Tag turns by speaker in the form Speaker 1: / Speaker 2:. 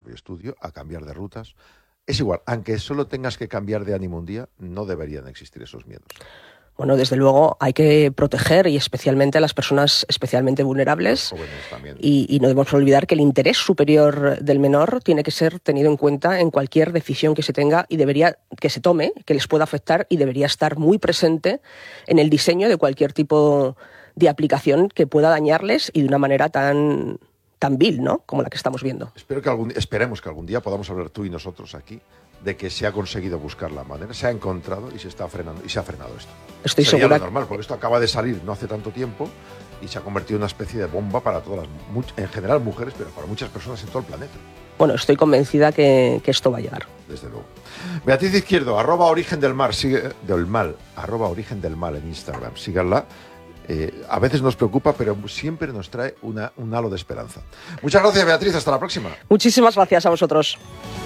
Speaker 1: propio estudio, a cambiar de rutas. Es igual, aunque solo tengas que cambiar de ánimo un día, no deberían existir esos miedos.
Speaker 2: Bueno, desde luego hay que proteger y especialmente a las personas especialmente vulnerables.
Speaker 1: Los jóvenes también.
Speaker 2: Y no debemos olvidar que el interés superior del menor tiene que ser tenido en cuenta en cualquier decisión que se tenga y que se tome, que les pueda afectar, y debería estar muy presente en el diseño de cualquier tipo de aplicación que pueda dañarles y de una manera tan vil, ¿no?, como la que estamos viendo.
Speaker 1: Esperemos que algún día podamos hablar tú y nosotros aquí de que se ha conseguido buscar la manera, se ha encontrado y se está frenando, y se ha frenado esto.
Speaker 2: Estoy
Speaker 1: Sería
Speaker 2: segura
Speaker 1: lo normal, porque esto acaba de salir no hace tanto tiempo y se ha convertido en una especie de bomba para todas en general mujeres, pero para muchas personas en todo el planeta.
Speaker 2: Bueno, estoy convencida que esto va a llegar.
Speaker 1: Desde luego. Beatriz Izquierdo, @origen del mal, @origen del mal en Instagram. Síganla. A veces nos preocupa, pero siempre nos trae un halo de esperanza. Muchas gracias, Beatriz. Hasta la próxima.
Speaker 2: Muchísimas gracias a vosotros.